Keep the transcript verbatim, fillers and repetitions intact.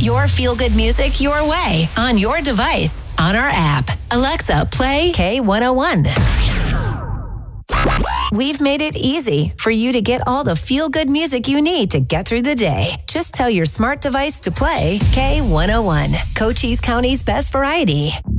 your feel-good music your way, on your device, on our app. Alexa, play K one oh one. We've made it easy for you to get all the feel-good music you need to get through the day. Just tell your smart device to play K one oh one, Cochise County's best variety.